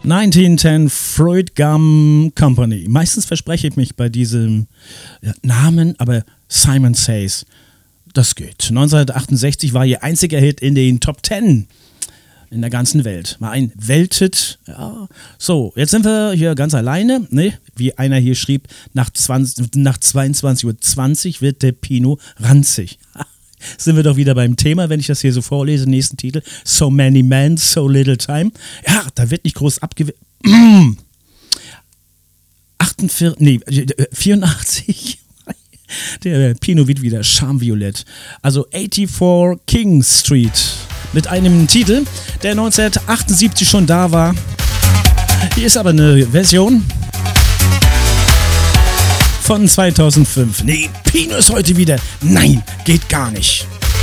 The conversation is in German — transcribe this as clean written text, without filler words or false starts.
1910 Fruit Gum Company. Meistens verspreche ich mich bei diesem Namen, aber Simon Says, das geht. 1968 war ihr einziger Hit in den Top 10 in der ganzen Welt. War ein Welthit. Ja. So, jetzt sind wir hier ganz alleine. Ne? Wie einer hier schrieb, nach 22:20 Uhr wird der Pino ranzig. Sind wir doch wieder beim Thema, wenn ich das hier so vorlese, nächsten Titel. So many men, so little time. Ja, da wird nicht groß 84. Der Pino wird wieder schamviolett. Also 84 King Street mit einem Titel, der 1978 schon da war. Hier ist aber eine Version von 2005. Nee, Pino ist heute wieder. Nein, geht gar nicht.